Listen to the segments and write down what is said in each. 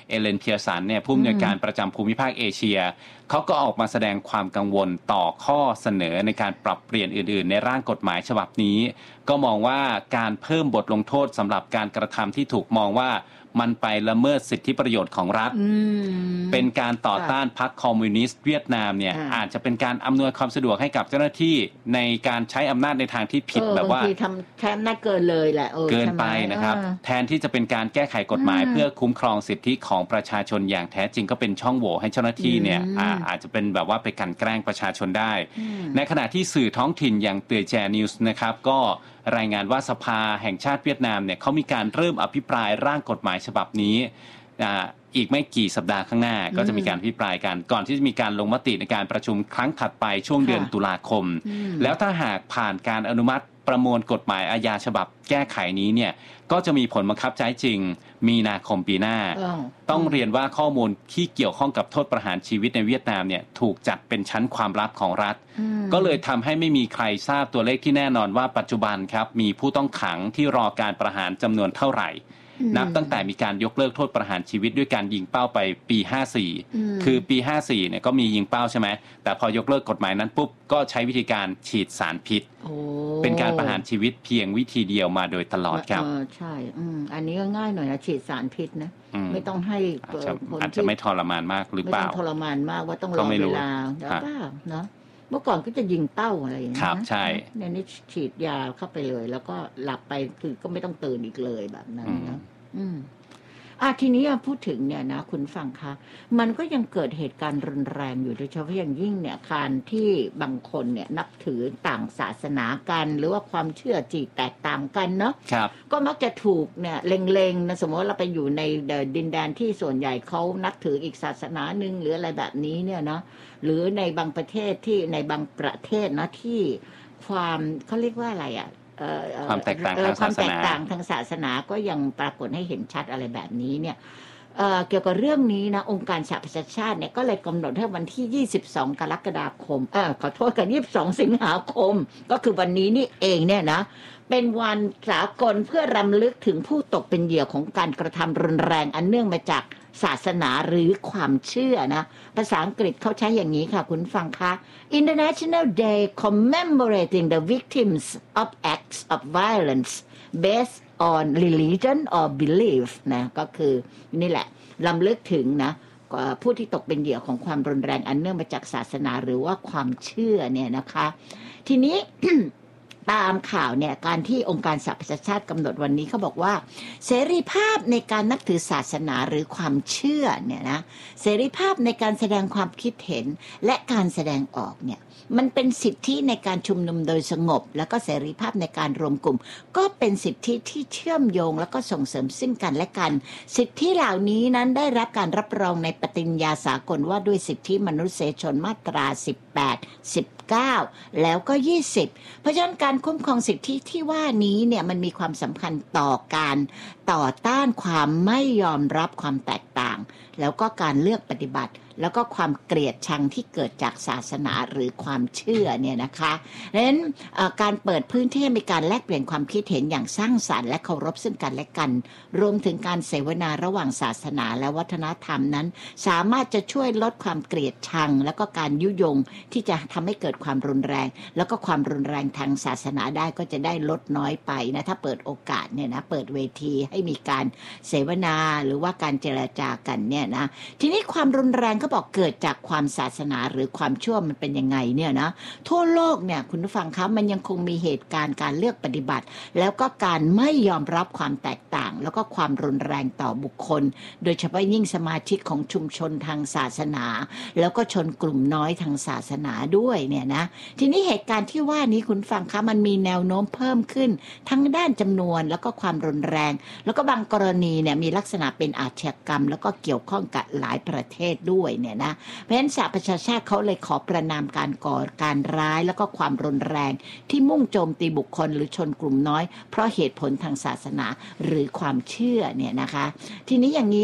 เอเลนเพียร์สันเนี่ยผู้อำนวยการประจำภูมิภาคเอเชียเขาก็ออกมาแสดงความกังวลต่อข้อเสนอในการปรับเปลี่ยนอื่นๆในร่างกฎหมายฉบับนี้ก็มองว่าการเพิ่มบทลงโทษสำหรับการกระทำที่ถูกมองว่ามันไปละเมิดสิทธิประโยชน์ของรัฐเป็นการต่อต้านพรรคคอมมิวนิสต์เวียดนามเนี่ยอาจจะเป็นการอำนวยความสะดวกให้กับเจ้าหน้าที่ในการใช้อำนาจในทางที่ผิดแบบว่าบางทีทำใช้อำนาจเกินเลยแหละเกินไปนะครับแทนที่จะเป็นการแก้ไขกฎหมายเพื่อคุ้มครองสิทธิของประชาชนอย่างแท้จริงก็เป็นช่องโหว่ให้เจ้าหน้าที่เนี่ยอาจจะเป็นแบบว่าไปกลั่นแกล้งประชาชนได้ในขณะที่สื่อท้องถิ่นอย่างเตือแจนิวส์นะครับก็รายงานว่าสภาแห่งชาติเวียดนามเนี่ยเขามีการเริ่มอภิปรายร่างกฎหมายฉบับนี้อีกไม่กี่สัปดาห์ข้างหน้าก็จะมีการอภิปรายกันก่อนที่จะมีการลงมติในการประชุมครั้งถัดไปช่วงเดือนตุลาคมแล้วถ้าหากผ่านการอนุมัติประมวลกฎหมายอาญาฉบับแก้ไขนี้เนี่ยก็จะมีผลบังคับใช้จริงมีนาคมปีหน้าต้องเรียนว่าข้อมูลที่เกี่ยวข้องกับโทษประหารชีวิตในเวียดนามเนี่ยถูกจัดเป็นชั้นความลับของรัฐก็เลยทำให้ไม่มีใครทราบตัวเลขที่แน่นอนว่าปัจจุบันครับมีผู้ต้องขังที่รอการประหารจำนวนเท่าไหร่นับตั้งแต่มีการยกเลิกโทษประหารชีวิตด้วยการยิงเป้าไปปี54คือปี54เนี่ยก็มียิงเป้าใช่ไหมแต่พอยกเลิกกฎหมายนั้นปุ๊บก็ใช้วิธีการฉีดสารพิษเป็นการประหารชีวิตเพียงวิธีเดียวมาโดยตลอดครับใช่อันนี้ก็ง่ายหน่อยนะฉีดสารพิษนะไม่ต้องให้อาจจะไม่ทรมานมากหรือเปล่าไม่ต้องทรมานมากว่าต้องรอเวลาแล้วก็เนาะเมื่อก่อนก็จะยิงเป้าอะไรอย่างเงี้ยใช่เนี่ยนี่ฉีดยาเข้าไปเลยแล้วก็หลับไปคือก็ไม่ต้องตื่นอีกเลยแบบนั้นนะทีนี้พูดถึงเนี่ยนะคุณฟังคะมันก็ยังเกิดเหตุการณ์รุนแรงอยู่โดยเฉพาะอย่างยิ่งเนี่ยการที่บางคนเนี่ยนับถือต่างศาสนากันหรือว่าความเชื่อจีแตกต่างกันเนาะก็มักจะถูกเนี่ยเล็งๆนะสมมติว่าเราไปอยู่ในดินแดนที่ส่วนใหญ่เขานับถืออีกศาสนาหนึ่งหรืออะไรแบบนี้เนี่ยนะหรือในบางประเทศที่ในบางประเทศนะที่ความเขาเรียกว่าอะไรความแตกต่างทางศาสนาก็ยังปรากฏให้เห็นชัดอะไรแบบนี้เนี่ยเกี่ยวกับเรื่องนี้นะองค์การสหประชาชาติเนี่ยก็เลยกำหนดให้วันที่22กรกฎาคมขอโทษกัน22สิงหาคมก็คือวันนี้นี่เองเนี่ยนะเป็นวันสากลเพื่อรำลึกถึงผู้ตกเป็นเหยื่อของการกระทำรุนแรงอันเนื่องมาจากศาสนาหรือความเชื่อนะภาษาอังกฤษเขาใช้อย่างนี้ค่ะคุณฟังคะ International Day commemorating the victims of acts of violence based on religion or belief นะก็คือนี่แหละรำลึกถึงนะผู้ที่ตกเป็นเหยื่อของความรุนแรงอันเนื่องมาจากศาสนาหรือว่าความเชื่อเนี่ยนะคะทีนี้ ตามข่าวเนี่ยการที่องค์การสหประชาชาติกำหนดวันนี้เขาบอกว่าเสรีภาพในการนับถือศาสนาหรือความเชื่อเนี่ยนะเสรีภาพในการแสดงความคิดเห็นและการแสดงออกเนี่ยมันเป็นสิทธิในการชุมนุมโดยสงบแล้วก็เสรีภาพในการรวมกลุ่มก็เป็นสิทธิที่เชื่อมโยงแล้วก็ส่งเสริมซึ่งกันและกันสิทธิเหล่านี้นั้นได้รับการรับรองในปฏิญญาสากลว่าด้วยสิทธิมนุษยชนมาตรา18 19แล้วก็20เพราะฉะนั้นการคุ้มครองสิทธิที่ว่านี้เนี่ยมันมีความสำคัญต่อการต่อต้านความไม่ยอมรับความแตกต่างแล้วก็การเลือกปฏิบัติแล้วก็ความเกลียดชังที่เกิดจากศาสนาหรือความเชื่อเนี่ยนะคะดังนั้นการเปิดพื้นที่ในการแลกเปลี่ยนความคิดเห็นอย่างสร้างสรรค์และเคารพซึ่งกันและกันรวมถึงการเสวนาระหว่างศาสนาและวัฒนธรรมนั้นสามารถจะช่วยลดความเกลียดชังแล้วก็การยุยงที่จะทำให้เกิดความรุนแรงแล้วก็ความรุนแรงทางศาสนาได้ก็จะได้ลดน้อยไปนะถ้าเปิดโอกาสเนี่ยนะเปิดเวทีให้มีการเสวนาหรือว่าการเจรจากันเนี่ยนะทีนี้ความรุนแรงเขาบอกเกิดจากความศาสนาหรือความชั่วมันเป็นยังไงเนี่ยนะทั่วโลกเนี่ยคุณผู้ฟังครับมันยังคงมีเหตุการณ์การเลือกปฏิบัติแล้วก็การไม่ยอมรับความแตกต่างแล้วก็ความรุนแรงต่อบุคคลโดยเฉพาะยิ่งสมาชิกของชุมชนทางศาสนาแล้วก็ชนกลุ่มน้อยทางศาสนาด้วยเนี่ยนะทีนี้เหตุการณ์ที่ว่านี้คุณฟังคะมันมีแนวโน้มเพิ่มขึ้นทั้งด้านจำนวนแล้วก็ความรุนแรงแล้วก็บางกรณีเนี่ยมีลักษณะเป็นอาชญากรรมแล้วก็เกี่ยวข้องกับหลายประเทศด้วยเนี่ยนะเพราะฉะนั้นสหประชาชาติเขาเลยขอประณามการก่อการร้ายแล้วก็ความรุนแรงที่มุ่งโจมตีบุคคลหรือชนกลุ่มน้อยเพราะเหตุผลทางศาสนาหรือความเชื่อเนี่ยนะคะทีนี้อย่างนี้ค่ะ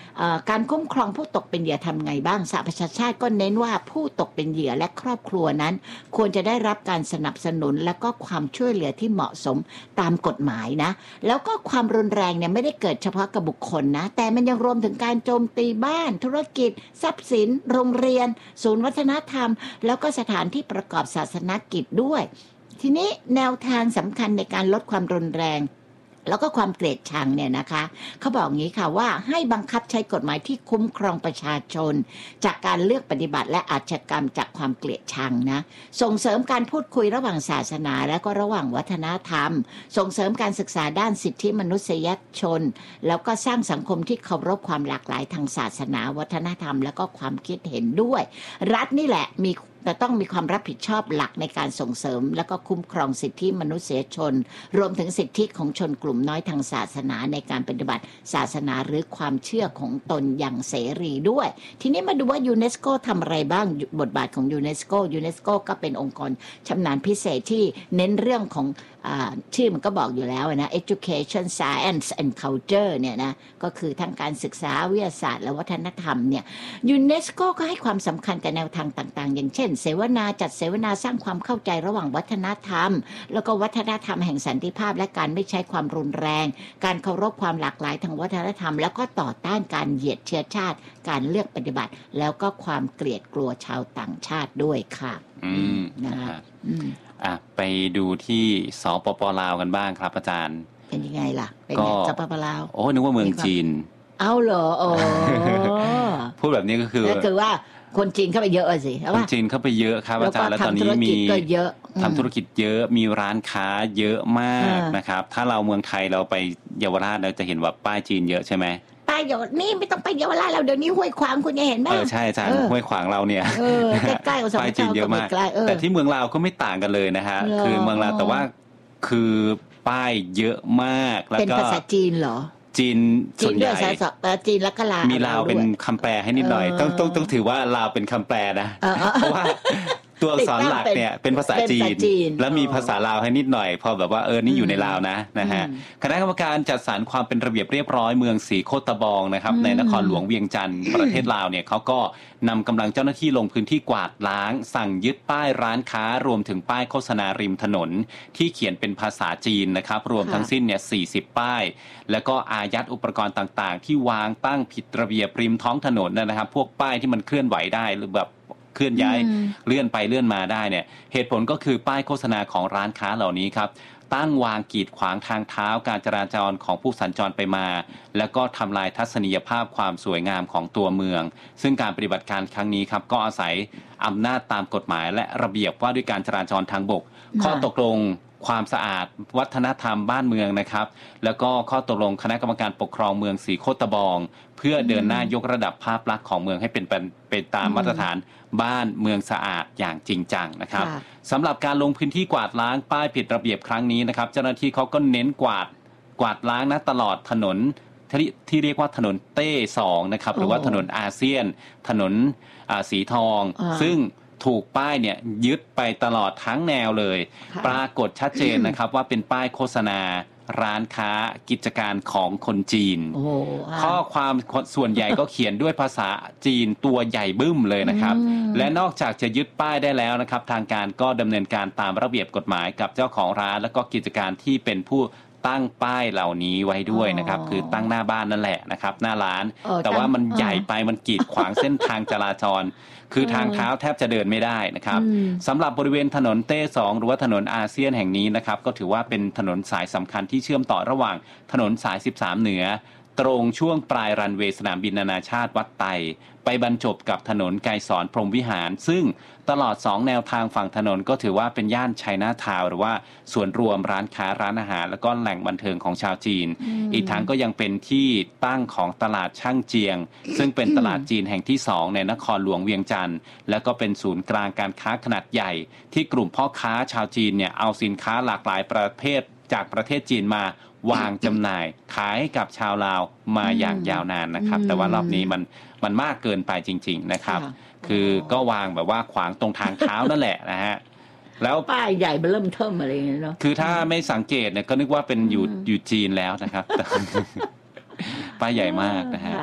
การคุ้มครองผู้ตกเป็นเหยื่อทำไงบ้างสหประชาชาติก็เน้นว่าผู้ตกเป็นเหยื่อและครอบครัวนั้นควรจะได้รับการสนับสนุนและก็ความช่วยเหลือที่เหมาะสมตามกฎหมายนะแล้วก็ความรุนแรงเนี่ยไม่ได้เกิดเฉพาะกับบุคคลนะแต่มันยังรวมถึงการโจมตีบ้านธุรกิจทรัพย์สินโรงเรียนศูนย์วัฒนธรรมแล้วก็สถานที่ประกอบศาสนกิจด้วยทีนี้แนวทางสำคัญในการลดความรุนแรงแล้วก็ความเกลียดชังเนี่ยนะคะเขาบอกงี้ค่ะว่าให้บังคับใช้กฎหมายที่คุ้มครองประชาชนจากการเลือกปฏิบัติและอาชญากรรมจากความเกลียดชังนะส่งเสริมการพูดคุยระหว่างศาสนาและก็ระหว่างวัฒนธรรมส่งเสริมการศึกษาด้านสิทธิมนุษยชนแล้วก็สร้างสังคมที่เคารพความหลากหลายทางศาสนาวัฒนธรรมและก็ความคิดเห็นด้วยรัฐนี่แหละแต่ต้องมีความรับผิดชอบหลักในการส่งเสริมและก็คุ้มครองสิทธิมนุษยชนรวมถึงสิทธิของชนกลุ่มน้อยทางศาสนาในการปฏิบัติศาสนาหรือความเชื่อของตนอย่างเสรีด้วยทีนี้มาดูว่ายูเนสโกทำอะไรบ้างบทบาทของยูเนสโกก็เป็นองค์กรชำนาญพิเศษที่เน้นเรื่องของชื่อมันก็บอกอยู่แล้วนะ education science and culture เนี่ยนะก็คือทั้งการศึกษาวิทยาศาสตร์และวัฒนธรรมเนี่ยยูเนสโกก็ให้ความสำคัญกับแนวทางต่างๆอย่างเช่นเสวนาจัดเสวนาสร้างความเข้าใจระหว่างวัฒนธรรมแล้วก็วัฒนธรรมแห่งสันติภาพและการไม่ใช้ความรุนแรงการเคารพความหลากหลายทางวัฒนธรรมแล้วก็ต่อต้านการเหยียดเชื้อชาติการเลือกปฏิบัติแล้วก็ความเกลียดกลัวชาวต่างชาติด้วยค่ะนะคะไปดูที่สปป.ลาวกันบ้างครับอาจารย์เป็นยังไงล่ะเป็นสปป.ลาวโอ้นึกว่าเมืองจีนเอาเหรอโอ้พูดแบบนี้ก็คือว่าคนจีนเข้าไปเยอะสิคนจีนเข้าไปเยอะครับอาจารย์แล้วตอนนี้มีทำธุรกิจเยอะมีร้านค้าเยอะมากนะครับถ้าเราเมืองไทยเราไปเยาวราชเราจะเห็นว่าป้ายจีนเยอะใช่ไหมป้ายนี่ไม่ต้องไปเยาวราชเราเดี๋ยวนี้ห้วยขวางคุณจะเห็นไหมใช่อาจารย์ห้วยขวางเราเนี่ยใกล้ๆกับป้ายจีนเยอะมากแต่ที่เมืองลาวก็ไม่ต่างกันเลยนะฮะคือเมืองลาวแต่ว่าคือป้ายเยอะมากแล้วก็เป็นภาษาจีนเหรอจีนส่วนใหญ่จีนแล้วก็ลาวมีลาวเป็นคำแปลให้นิดหน่อยต้องถือว่าลาวเป็นคำแปลนะเพราะว่าตัวอักษรหลักเนี่ยเป็นภาษาจีนแล้วมีภาษาลาวให้นิดหน่อยพอแบบว่านี่อยู่ในลาวนะฮะคณะกรรมการจัดสรรความเป็นระเบียบเรียบร้อยเมืองศรีโคตะบองนะครับในนครหลวงเวียงจันทร์ประเทศลาวเนี่ยเขาก็นำกำลังเจ้าหน้าที่ลงพื้นที่กวาดล้างสั่งยึดป้ายร้านค้ารวมถึงป้ายโฆษณาริมถนนที่เขียนเป็นภาษาจีนนะครับรวมทั้งสิ้นเนี่ย40ป้ายแล้วก็อายัดอุปกรณ์ต่างๆที่วางตั้งผิดระเบียบริมท้องถนนนะครับพวกป้ายที่มันเคลื่อนไหวได้หรือแบบเคลื่อนย้ายเลื่อนไปเลื่อนมาได้เนี่ยเหตุผลก็คือป้ายโฆษณาของร้านค้าเหล่านี้ครับตั้งวางกีดขวางทางเท้าการจราจรของผู้สัญจรไปมาแล้วก็ทำลายทัศนียภาพความสวยงามของตัวเมืองซึ่งการปฏิบัติการครั้งนี้ครับก็อาศัยอำนาจตามกฎหมายและระเบียบว่าด้วยการจราจรทางบกข้อตกลงความสะอาดวัฒนธรรมบ้านเมืองนะครับแล้วก็ข้อตกลงคณะกรรมการปกครองเมืองศรีโคตะบองเพื่อเดินหน้ายกระดับภาพลักษณ์ของเมืองให้เป็นตามมาตรฐานบ้านเมืองสะอาดอย่างจริงจังนะครับสำหรับการลงพื้นที่กวาดล้างป้ายผิดระเบียบครั้งนี้นะครับเจ้าหน้าที่เขาก็เน้นกวาดล้างนะตลอดถนนที่เรียกว่าถนนเต้2นะครับหรือว่าถนนอาเซียนถนนสีทองซึ่งถูกป้ายเนี่ยยึดไปตลอดทั้งแนวเลยปรากฏชัดเจนนะครับว่าเป็นป้ายโฆษณาร้านค้ากิจการของคนจีนข้อความส่วนใหญ่ก็เขียนด้วยภาษาจีนตัวใหญ่บึ้มเลยนะครับและนอกจากจะยึดป้ายได้แล้วนะครับทางการก็ดำเนินการตามระเบียบกฎหมายกับเจ้าของร้านและก็กิจการที่เป็นผู้ตั้งป้ายเหล่านี้ไว้ด้วยนะครับคือตั้งหน้าบ้านนั่นแหละนะครับหน้าร้านแต่ว่ามันใหญ่ไปมันกีดขวางเส้นทางจราจรคือทางเท้าแทบจะเดินไม่ได้นะครับสำหรับบริเวณถนนเต้2หรือว่าถนนอาเซียนแห่งนี้นะครับก็ถือว่าเป็นถนนสายสำคัญที่เชื่อมต่อระหว่างถนนสาย13เหนือตรงช่วงปลายรันเวย์สนามบินนานาชาติวัดไตไปบรรจบกับถนนไกรสอนพรหมวิหารซึ่งตลอด2แนวทางฝั่งถนนก็ถือว่าเป็นย่านไชน่าทาวน์หรือว่าส่วนรวมร้านค้าร้านอาหารและก็แหล่งบันเทิงของชาวจีนอีกทั้งก็ยังเป็นที่ตั้งของตลาดช่างเจียงซึ่งเป็นตลาดจีนแห่งที่2ในนครหลวงเวียงจันทร์และก็เป็นศูนย์กลางการค้าขนาดใหญ่ที่กลุ่มพ่อค้าชาวจีนเนี่ยเอาสินค้าหลากหลายประเภทจากประเทศจีนมาวางจำหน่ายขายให้กับชาวลาวมาอย่างยาวนานนะครับแต่ว่ารอบนี้มันมากเกินไปจริงๆนะครับคือก็วางแบบว่าขวางตรงทางเท้านั่นแหละนะฮะแล้วป้ายใหญ่เริ่มเทิมอะไรอย่างเงี้ยเนาะคือถ้าไม่สังเกตเนี่ยก็นึกว่าเป็นอยู่จีนแล้วนะครับป้ายใหญ่มากนะฮะ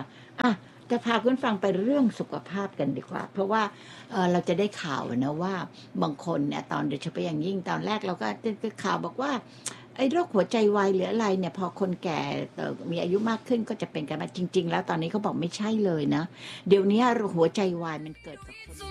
จะพาคุณฟังไปเรื่องสุขภาพกันดีกว่าเพราะว่าเราจะได้ข่าวนะว่าบางคนเนี่ยตอนโดยเฉพาะอย่างยิ่งตอนแรกเราก็ข่าวบอกว่าไอ้โรคหัวใจวายหรืออะไรเนี่ยพอคนแก่มีอายุมากขึ้นก็จะเป็นกันมาจริงๆแล้วตอนนี้เขาบอกไม่ใช่เลยนะเดี๋ยวนี้หัวใจวายมันเกิดกับคน